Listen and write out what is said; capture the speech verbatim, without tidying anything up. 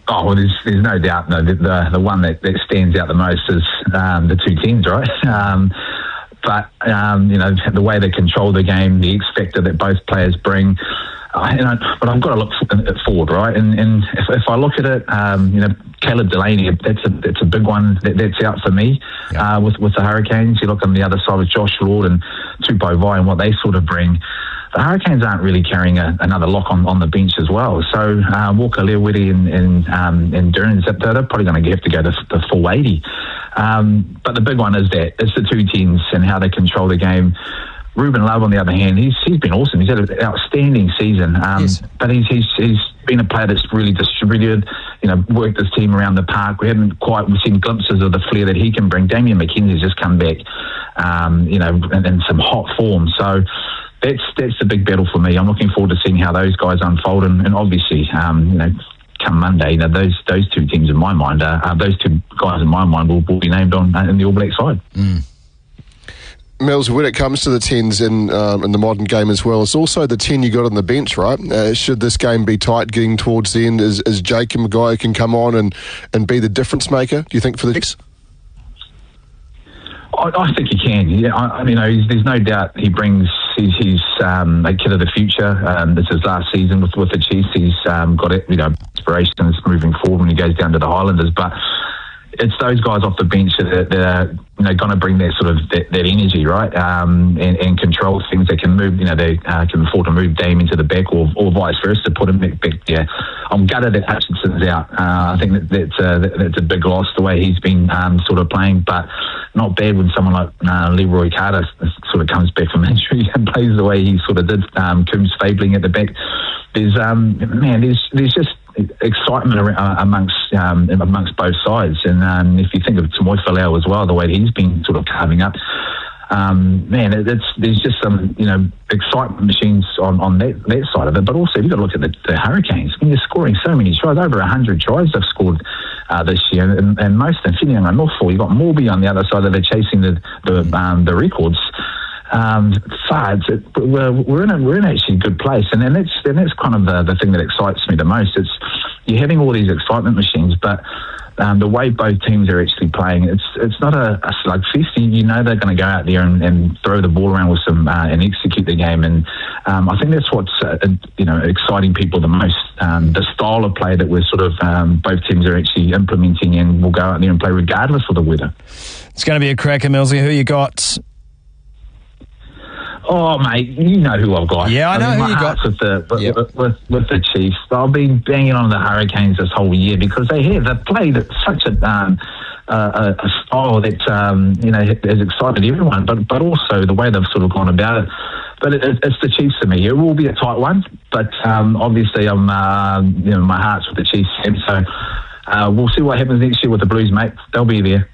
Oh, well, there's, there's no doubt. No, the, the the one that, that stands out the most is um, the two teams, right? Um, but, um, you know, the way they control the game, the X factor that both players bring. Uh, you know, but I've got to look forward, right? And, and if, if I look at it, um, you know, Caleb Delaney, that's a that's a big one that, that's out for me yeah. uh, with with the Hurricanes. You look on the other side with Josh Lord and Tupou Vai and what they sort of bring. The Hurricanes aren't really carrying a, another lock on, on the bench as well. So uh, Walker Leawiti and and, um, and Durans, they're, they're probably going to have to go to the full eighty. Um, but the big one is that it's the two teams and how they control the game. Ruben Love, on the other hand, he's he's been awesome. He's had an outstanding season, um, yes. but he's, he's he's been a player that's really distributed. You know, worked his team around the park. We haven't quite we've seen glimpses of the flair that he can bring. Damian McKenzie's just come back, um, you know, in, in some hot form. So that's that's the big battle for me. I'm looking forward to seeing how those guys unfold, and, and obviously, um, you know, come Monday, you know, those those two teams in my mind, are, uh, those two guys in my mind will, will be named on uh, in the All Black side. Mm. Mills, when it comes to the tens in um, in the modern game as well, it's also the ten you got on the bench, right? Uh, should this game be tight getting towards the end, is, is Jacob Maguire can come on and, and be the difference maker, do you think, for the Chiefs? I, I think he can. Yeah, I, I mean, you know, there's no doubt he brings. He's, he's um, a kid of the future. Um, this is his last season with with the Chiefs. He's um, got it, you know, aspirations moving forward when he goes down to the Highlanders, but it's those guys off the bench that, that are, you know, going to bring that sort of that, that energy, right, um, and, and control things. They can move, you know, they uh, can afford to move Dame into the back, or, or vice versa, put him back, back there. I'm gutted that Hutchinson's out. Uh, I think that that's, uh, that that's a big loss the way he's been um, sort of playing, but not bad when someone like uh, Leroy Carter sort of comes back from injury and plays the way he sort of did. Um, Coombs Fabling at the back. There's um, man, there's there's just excitement around, amongst um, amongst both sides, and um, if you think of Tomoe Falau as well, the way he's been sort of carving up, um, man, it, it's there's just some, you know, excitement machines on, on that, that side of it. But also you've got to look at the, the Hurricanes. I mean, they're scoring so many tries, over a hundred tries they've scored uh, this year, and, and most of them and Northfall. You've got Morby on the other side that they're chasing the the, um, the records. Um, so it, we're, we're in a, we're in actually a good place, and then that's and that's kind of the, the thing that excites me the most. It's you're having all these excitement machines, but um, the way both teams are actually playing, it's it's not a, a slugfest. You know they're going to go out there and, and throw the ball around with some uh, and execute the game, and um, I think that's what's uh, you know exciting people the most. Um, the style of play that we're sort of um, both teams are actually implementing, and will go out there and play regardless of the weather. It's going to be a cracker, Millsy. Who you got? Oh, mate, you know who I've got. Yeah, I know I mean, who you got. With the, with, yep. with, with, with the Chiefs. I've been banging on the Hurricanes this whole year because they have. They've played at such a, um, uh, a style that, um, you know, has excited everyone, but, but also the way they've sort of gone about it. But it, it's the Chiefs for me. It will be a tight one, but um, obviously I'm, uh, you know, my heart's with the Chiefs. And so uh, we'll see what happens next year with the Blues, mate. They'll be there.